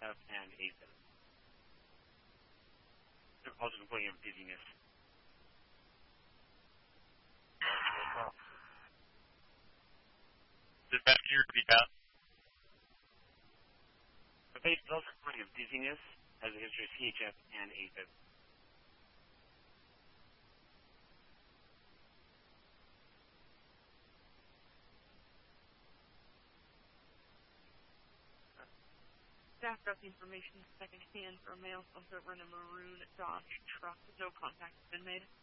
CHF and AFib. They're also complaining of dizziness. Is it best here to be bad? The patient is also complaining of dizziness, has a history of CHF and AFib. Staff got the information secondhand for a male over in a maroon Dodge truck. No contact has been made.